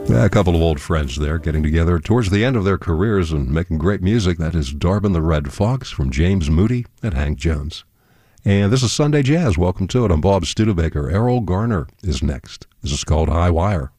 A couple of old friends there getting together towards the end of their careers and making great music. That is Darwin the Red Fox from James Moody and Hank Jones. And this is Sunday Jazz. Welcome to it. I'm Bob Studebaker. Errol Garner is next. This is called High Wire.